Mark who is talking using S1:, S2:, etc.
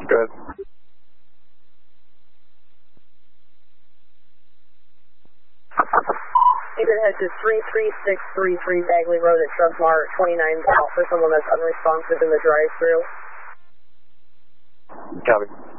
S1: Good.
S2: You can head to 33633 Bagley Road at Trustmart 29 out for someone that's unresponsive in the drive-thru.
S1: Copy.